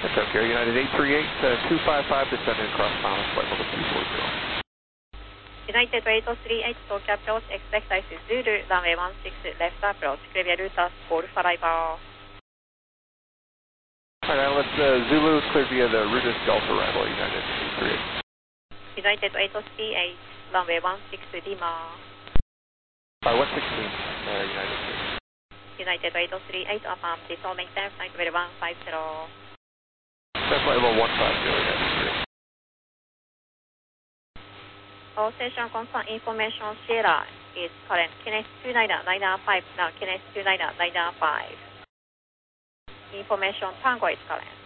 That's okay. United 838, 255, descending across Thomas, flight level 240. United 838, Tokyo approach, expect IC Zulu, runway 16, left approach, clear via Rutas, call for arrival. Alright, now let's Zulu clear via the Rutas Delta arrival, United 838. United 838, runway 16, Lima. 116, United. United 838, upon default maintain, flight level 150. That's flight level 150, United 3. All station confirm information Sierra is current Kenneth 29995, now Kenneth 29995. Information Tango is current.